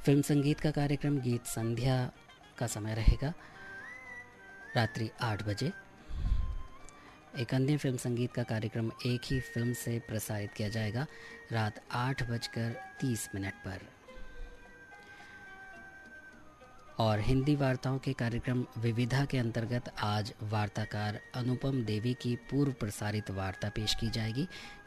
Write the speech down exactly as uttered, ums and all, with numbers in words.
Film संगीत का कार्यक्रम गीत संध्या का समय रहेगा रात्रि आठ बजे। एक अन्य फिल्म संगीत का कार्यक्रम एक ही फिल्म से प्रसारित किया जाएगा रात आठ बजकर तीस मिनट पर। और हिंदी वार्ताओं के कार्यक्रम विविधा के अंतर्गत आज वार्ताकार अनुपम देवी की पूर्व प्रसारित वार्ता पेश की जाएगी।